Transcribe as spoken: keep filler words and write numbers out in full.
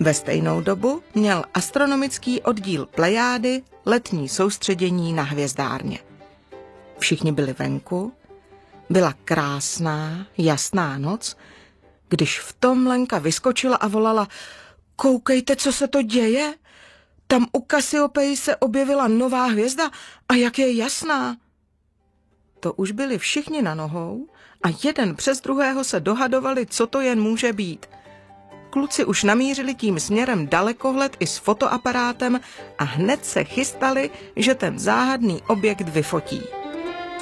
Ve stejnou dobu měl astronomický oddíl Plejády letní soustředění na hvězdárně. Všichni byli venku, byla krásná, jasná noc, když v tom Lenka vyskočila a volala: koukejte, co se to děje? Tam u Kassiopeji se objevila nová hvězda a jak je jasná. To už byli všichni na nohou a jeden přes druhého se dohadovali, co to jen může být. Kluci už namířili tím směrem dalekohled i s fotoaparátem a hned se chystali, že ten záhadný objekt vyfotí.